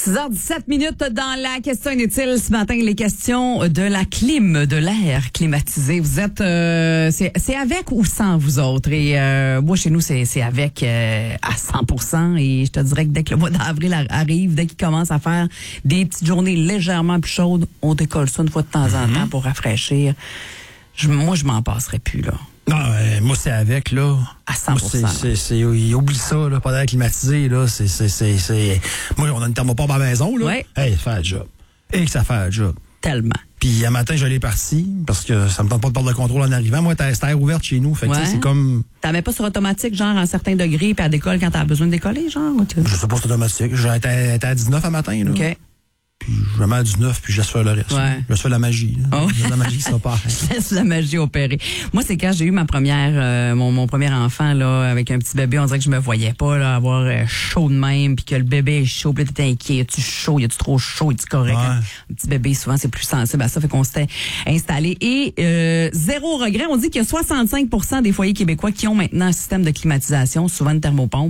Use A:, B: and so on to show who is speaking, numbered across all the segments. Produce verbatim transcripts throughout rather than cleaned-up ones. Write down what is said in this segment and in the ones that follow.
A: six heures dix-sept minutes dans la question inutile. Ce matin, les questions de la clim, de l'air climatisé. Vous êtes, euh, c'est, c'est avec ou sans vous autres? Et euh, moi, chez nous, c'est, c'est avec euh, à cent pour cent. Et je te dirais que dès que le mois d'avril arrive, dès qu'il commence à faire des petites journées légèrement plus chaudes, on décolle ça une fois de temps en temps pour rafraîchir. Je, moi, je m'en passerai plus, là.
B: Non, euh, moi, c'est avec, là.
A: À cent pour cent.
B: Moi, c'est, c'est, c'est, il oublie ça, là, pas d'air climatisé, là. C'est, c'est, c'est, c'est... Moi, on a une thermopompe à la maison, là.
A: Ouais.
B: Hey, ça fait le job. Et que ça fait le job.
A: Tellement.
B: Puis, un matin, je l'ai parti, parce que ça me tente pas de perdre le contrôle en arrivant. Moi, t'as cette air ouverte chez nous. Fait que,
A: Ouais.
B: tu sais, c'est comme.
A: T'en mets pas sur automatique, genre, à un certain degré, puis elle décolle quand t'as besoin de décoller, genre? Ou tu...
B: Je sais pas si c'est automatique. J'étais à dix-neuf à matin, là.
A: OK.
B: Puis, je me mets à dix-neuf, puis je laisse faire le reste.
A: Ouais.
B: Je laisse faire la magie, là.
A: Oh.
B: Je laisse la magie qui s'opère.
A: Je laisse la magie opérer. Moi, c'est quand j'ai eu ma première, euh, mon, mon premier enfant, là, avec un petit bébé, on dirait que je me voyais pas, là, avoir euh, chaud de même, puis que le bébé est chaud, puis là, t'es inquiet. Y-tu chaud? Y a-tu trop chaud? Y a-tu correct?
B: Ouais.
A: Un, un petit bébé, souvent, c'est plus sensible à ça, fait qu'on s'était installé. Et, euh, zéro regret. On dit qu'il y a soixante-cinq pour cent des foyers québécois qui ont maintenant un système de climatisation, souvent une thermopompe.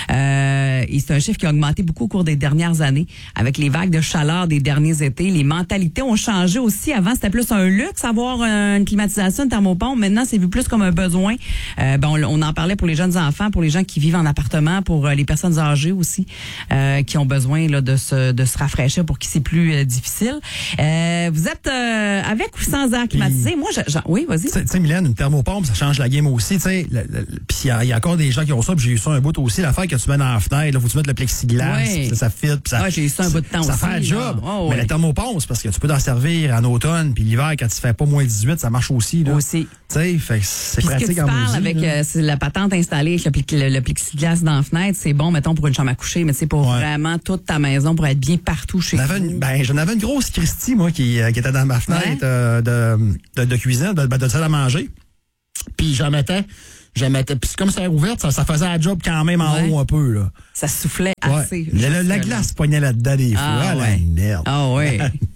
A: Euh, et c'est un chiffre qui a augmenté beaucoup au cours des dernières années, avec les vagues de chaleur des derniers étés. Les mentalités ont changé aussi. Avant, c'était plus un luxe avoir une climatisation, une thermopompe. Maintenant, c'est vu plus comme un besoin. Euh, ben, on, on en parlait pour les jeunes enfants, pour les gens qui vivent en appartement, pour euh, les personnes âgées aussi, euh, qui ont besoin là, de, se, de se rafraîchir pour qui c'est plus euh, difficile. Euh, vous êtes euh, avec ou sans air climatisé? Moi, je, je, oui, vas-y.
B: Tu sais, Mylène, une thermopompe, ça change la game aussi. Tu sais, puis il y, y a encore des gens qui ont ça, puis j'ai eu ça un bout aussi. L'affaire que tu mets dans la fenêtre, là, faut que tu mettes le plexiglas,
A: Ouais.
B: puis ça, ça fit, puis ça.
A: Ouais, j'ai eu ça un bout de temps
B: ça
A: aussi.
B: Ça fait le job.
A: Oh,
B: mais
A: ouais.
B: la thermopompe, c'est parce que tu peux t'en servir en automne, puis l'hiver, quand il fait pas moins dix-huit, ça marche aussi. Là.
A: Aussi.
B: Tu sais, fait que c'est
A: Puis ce que
B: pratique
A: tu
B: en
A: parles
B: maudit,
A: avec
B: là.
A: euh, c'est la patente installée avec le, pli- le, le plexiglas dans la fenêtre, c'est bon, mettons, pour une chambre à coucher, mais c'est pour
B: Ouais.
A: vraiment toute ta maison, pour être bien partout chez
B: J'en avais
A: vous.
B: une, ben, j'en avais une grosse Christie, moi, qui, euh, qui était dans ma fenêtre
A: Ouais.
B: euh, de, de, de cuisine, de, de salle à manger. Puis j'en mettais, j'en mettais. Puis comme ça ouverte, ça, ça faisait la job quand même en
A: Ouais.
B: haut un peu, là.
A: Ça soufflait
B: Ouais.
A: assez.
B: La, la, la
A: jusque-là.
B: glace pognait là-dedans des fois.
A: Ah,
B: Ah,
A: ouais.
B: la merde.
A: Ah oui.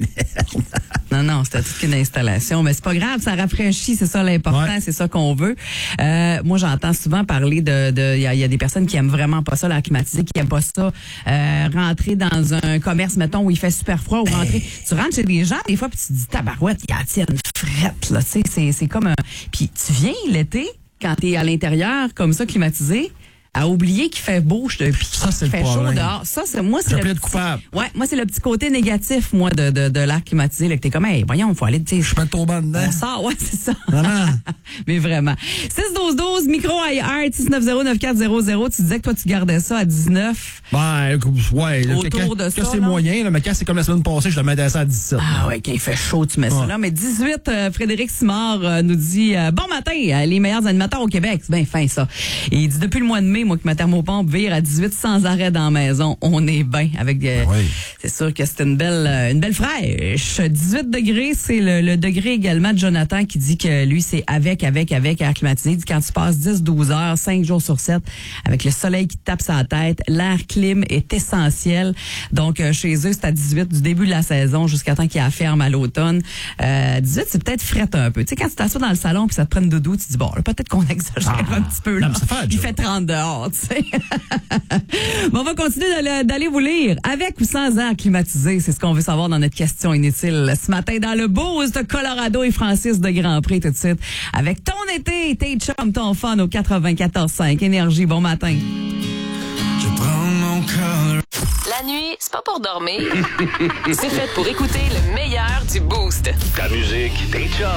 A: Non, non, c'était toute une installation. Mais c'est pas grave, ça rafraîchit, c'est ça l'important,
B: Ouais.
A: c'est ça qu'on veut. Euh, moi, j'entends souvent parler de... de, il y, a- y a des personnes qui aiment vraiment pas ça, l'air climatisé, qui aiment pas ça. Euh, rentrer dans un commerce, mettons, où il fait super froid, ou rentrer... Tu rentres chez des gens, des fois, puis tu te dis, tabarouette, il y a une frette, là, tu sais, c'est, c'est comme un... Puis tu viens l'été, quand t'es à l'intérieur, comme ça, climatisé, à oublier qu'il fait beau, je te puis
B: Ça, c'est
A: qu'il
B: le
A: fait chaud
B: problème.
A: dehors. Ça, c'est moi, c'est
B: Je
A: le
B: plaide
A: petit-
B: coupable.
A: Ouais, moi, c'est le petit côté négatif, moi, de, de, de l'air climatisé, là, que t'es comme, hey, voyons, il faut aller, tu sais,
B: Je peux tomber en dedans.
A: on sort, ouais, c'est ça.
B: Vraiment.
A: Mais vraiment. six douze douze, micro iHeart, six neuf zéro neuf quatre zéro zéro. Tu disais que toi, tu gardais ça à dix-neuf.
B: Ben, ouais. Là,
A: Autour
B: quand,
A: de
B: quand
A: ça,
B: c'est
A: là.
B: moyen, là, mais quand c'est comme la semaine passée, je le mettais ça à dix-sept.
A: Ah ouais, quand il fait chaud, tu mets ça
B: Ouais.
A: là. Mais dix-huit, euh, Frédéric Simard euh, nous dit euh, bon matin, euh, les meilleurs animateurs au Québec. C'est bien fin, ça. Et il dit depuis le mois de mai, moi, que ma thermopompe vire à dix-huit sans arrêt dans la maison. On est bien avec des...
B: Oui.
A: C'est sûr que c'est une belle euh, une belle fraîche. dix-huit degrés, c'est le, le degré également de Jonathan qui dit que lui, c'est avec, avec, avec air climatisé. Il dit quand tu passes dix douze heures, cinq jours sur sept, avec le soleil qui te tape sa tête, l'air clim est essentiel. Donc, euh, chez eux, c'est à dix-huit du début de la saison jusqu'à temps qu'il y a ferme à l'automne. Euh, dix-huit, c'est peut-être frette un peu. Tu sais, quand tu t'assois dans le salon puis ça te prenne doudou, tu te dis, bon, là, peut-être qu'on exagère
B: Ah.
A: un petit peu. Là.
B: Non, mais ça fait un
A: Il
B: job.
A: fait trente dehors, tu sais. Bon, on va continuer d'aller, d'aller vous lire. Avec ou sans air climatisé, c'est ce qu'on veut savoir dans notre question inutile. Ce matin, dans le Boost, Colorado et Francis de Grand Prix tout de suite. Avec ton été, tes chums, ton fun au quatre-vingt-quatorze cinq. Énergie, bon matin.
C: Je prends mon cœur.
D: La nuit, c'est pas pour dormir. C'est fait pour écouter le meilleur du Boost.
E: Ta musique, tes chums.